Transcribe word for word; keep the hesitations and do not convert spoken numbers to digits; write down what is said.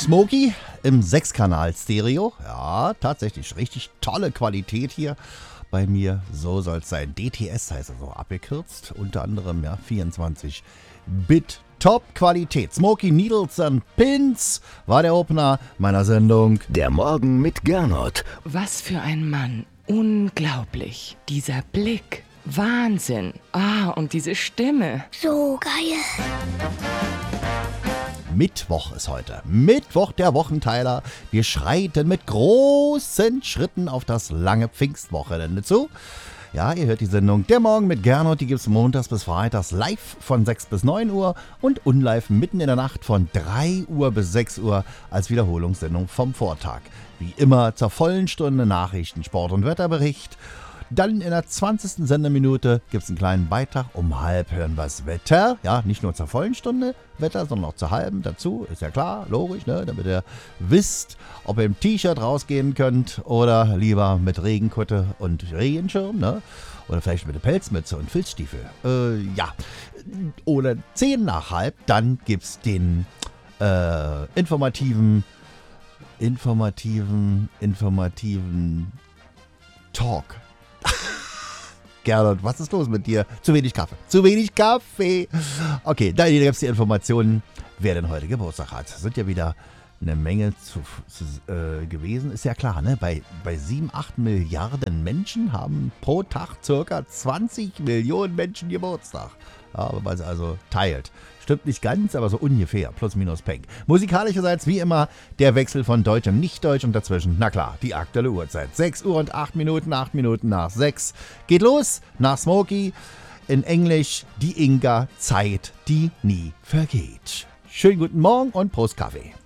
Smokey im Sechskanal-Stereo. Ja, tatsächlich richtig tolle Qualität hier bei mir. So soll es sein. D T S heißt also abgekürzt. Unter anderem ja vierundzwanzig Bit Top-Qualität. Smokey Needles and Pins war der Opener meiner Sendung. Der Morgen mit Gernot. Was für ein Mann. Unglaublich. Dieser Blick. Wahnsinn. Ah, und diese Stimme. So geil. Mittwoch ist heute. Mittwoch, der Wochenteiler. Wir schreiten mit großen Schritten auf das lange Pfingstwochenende zu. Ja, ihr hört die Sendung Der Morgen mit Gernot. Die gibt es montags bis freitags live von sechs bis neun Uhr und unlive mitten in der Nacht von drei Uhr bis sechs Uhr als Wiederholungssendung vom Vortag. Wie immer zur vollen Stunde Nachrichten, Sport und Wetterbericht. Dann in der zwanzigsten Sendeminute gibt es einen kleinen Beitrag. Um halb hören wir das Wetter. Ja, nicht nur zur vollen Stunde Wetter, sondern auch zur halben dazu. Ist ja klar, logisch, ne? Damit ihr wisst, ob ihr im T-Shirt rausgehen könnt oder lieber mit Regenkutte und Regenschirm, ne? Oder vielleicht mit der Pelzmütze und Filzstiefel. Äh, ja. Oder zehn nach halb, dann gibt es den äh, informativen, informativen, informativen Talk. Gernot, was ist los mit dir? Zu wenig Kaffee. Zu wenig Kaffee. Okay, da gibt es die Informationen, wer denn heute Geburtstag hat. Sind ja wieder eine Menge zu, zu, äh, gewesen. Ist ja klar, ne? Bei, bei sieben, acht Milliarden Menschen haben pro Tag circa zwanzig Millionen Menschen Geburtstag. Ja, wenn man es also teilt. Stimmt nicht ganz, aber so ungefähr. Plus, minus, Peng. Musikalischerseits wie immer der Wechsel von Deutsch und Nicht-Deutsch und dazwischen, na klar, die aktuelle Uhrzeit. sechs Uhr und acht Minuten, acht Minuten nach sechs. Geht los nach Smokey. In Englisch die Inga, Zeit, die nie vergeht. Schönen guten Morgen und Prost Kaffee.